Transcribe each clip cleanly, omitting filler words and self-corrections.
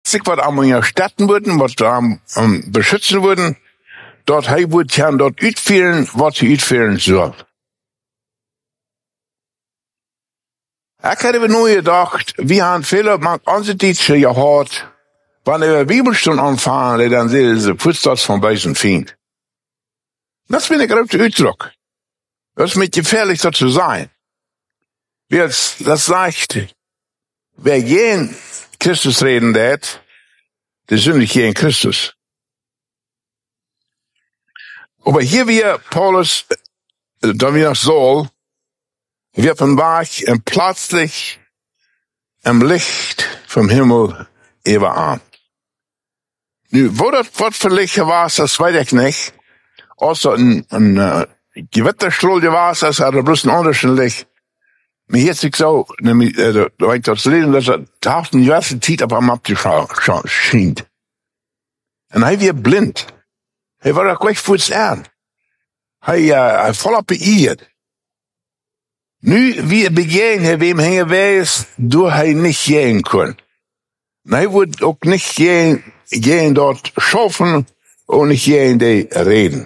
Letztlich, was am erstatten würden, was am beschützen würden, dort hij wird ja dort uitvielen, was sie uitvielen soll. Ich hätte mir nur gedacht, wir haben viele, man Ansichtliche gehört, wenn wir Bibelstunde anfangen, dann sehen sie Fußsatz von bösen Feind. Das ist ein großer Ausdruck. Das ist mit gefährlich, das zu sein. Das sagt, wer jeden Christus reden hat, der sündigt gegen Christus. Aber hier wir Paulus, da wir noch Saul, wir offenbart und plötzlich im Licht vom Himmel überarmt. Nu, wo das Wort für Licht war, das weiß ich nicht. Außer ein Gewitterstrahl war, das hat bloß ein anderes Licht. Mir jetzt ich so, nämlich, da ich das lesen, dass er tausend Jahre Zeit auf einmal schien. Und er war blind. Er war auch gleich fuß an. Er voll beirrt. Nu, wie begehen, wem hängen weiß, du er nicht gehen können. Und er wird auch nicht gehen dort schaffen und nicht gehen die reden.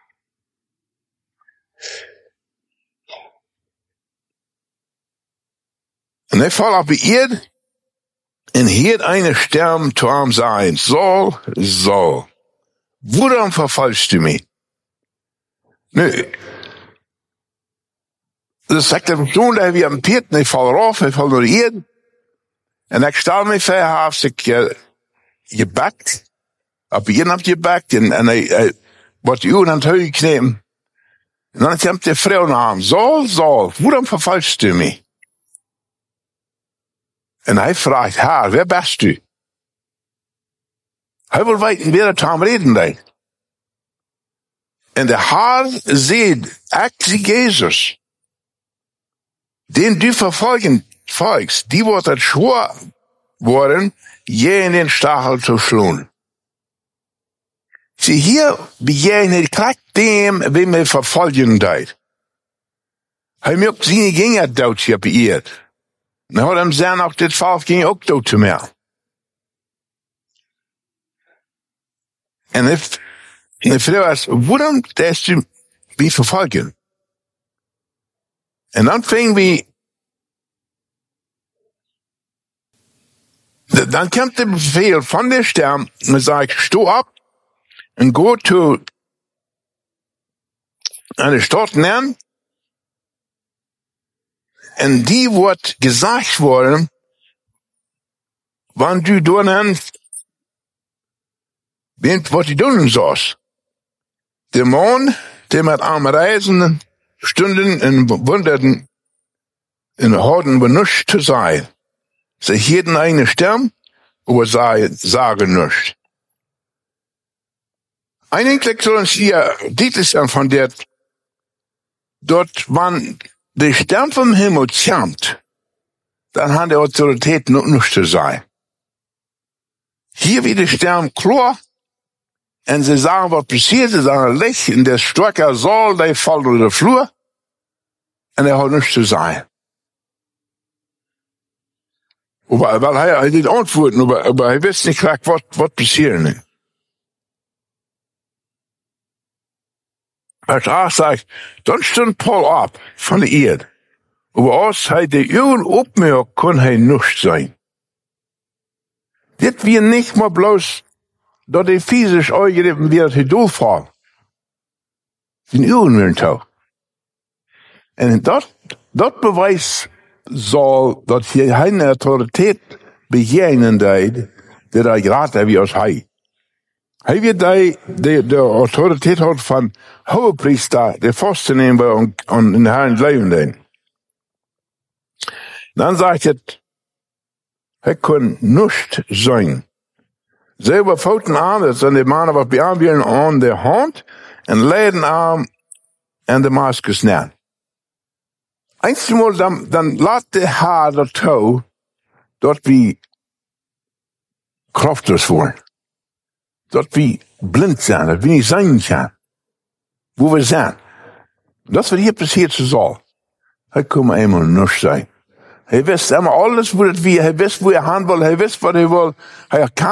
Und er voll beirrt, und hier eine Stimme zu ihm sein, Saul, woran verfallst du mich? Nö. Das sagt er schon, dass wir am Pieten, ich fall rauf, ich fall nur hier. Und ich stelle mich vor, habe sich gebackt, hab ihn abgebackt, und er wollte die Uhren an die Höhe knehmen. Und dann kommt die Frau nach ihm, Saul, woran verfallst du mich? Und er fragt, Herr, wer bist du? Er will weiten, wer da am Reden ist. Und der Herr sieht, ich Jesus, den du folgst, die wird schwor worden, je in den Stachel zu schlun. Sie hier begegnet gleich dem, wem er verfolgen deit. Er mögt seine Gänger dort hier beirrt. Und er hat ihm sagen, auch das Fall ging auch dort zu mir. Und die Frau ist, warum darfst du mich verfolgen? Und dann fing wir, dann kommt der Befehl von der Stern und sagt, steh ab und go zu einer Stadt nennen. Und die wird gesagt worden, wann du dorthin, was du tun sollst. Der Mann, der mit am Reisenden Stunden in Wunderten in Horden benutzt zu sein. Sie hielten eine Stimme, aber sagen nichts. Eigentlich sollen sie ja dieses sein von der, dort wann die Stimme vom Himmel kommt, dann hat die Autorität noch nichts zu sein. Hier wird die Stimme klar, und sie sagen, was passiert, sie sagen, Licht, in der Stärker soll, der fällt über den Flur, und er hat nichts zu sein. Weil er nicht antworten, aber er weiß nicht gleich, was passiert. Als er sagt, dann stund Paul ab von der Erde. Aber aus hat der Jungen opmerkt, kann er nichts sein. Das wir nicht mal bloß, dass die physisch eingegeben wird, die durchfallen. Den Jungen will auch. Und dort beweist soll, dass hier eine Autorität begegnen der gerade wie aus Hai. Hij wird die Autorität hat von Hohepriester, der Pfosten nehmen und in den Herrn leben. Dann sagt er kann nicht sein. Selber fouten an, das sind die Männer, was beanwählen an der Hand und leiden an Damaskus nähen. Einmal dann lässt der Herr das Tau dort wie kraftlos worden. Dort wie blind zijn, dat we niet zijn gaan. Wo we zijn. Dat wat hier passiert soll. Hij kon eenmaal niks zijn. Hij wist helemaal alles hoe het wie. Hij wist hoe hij handelde. Hij wist wat hij wil. Hij